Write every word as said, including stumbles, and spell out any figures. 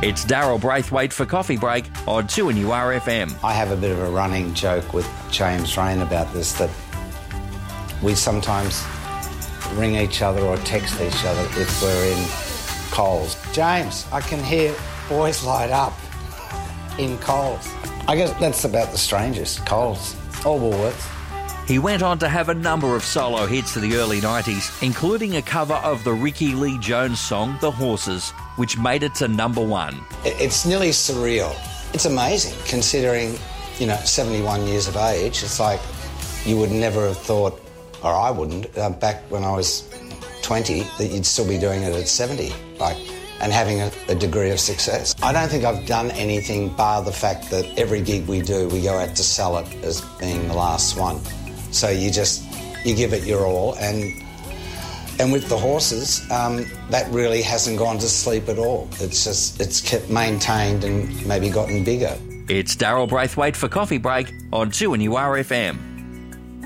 It's Daryl Braithwaite for Coffee Break on two N U R F M. I have a bit of a running joke with James Rain about this, that we sometimes ring each other or text each other if we're in Coles. James, I can hear boys light up in Coles. I guess that's about the strangest, Coles or Woolworths. He went on to have a number of solo hits to the early nineties, including a cover of the Ricky Lee Jones song, The Horses, which made it to number one. It's nearly surreal. It's amazing, considering, you know, seventy-one years of age. It's like you would never have thought, or I wouldn't, uh, back when I was twenty, that you'd still be doing it at seventy, like, and having a, a degree of success. I don't think I've done anything bar the fact that every gig we do, we go out to sell it as being the last one. So you just, you give it your all, and and with the Horses, um, that really hasn't gone to sleep at all. It's just, it's kept maintained and maybe gotten bigger. It's Daryl Braithwaite for Coffee Break on two N U R F M.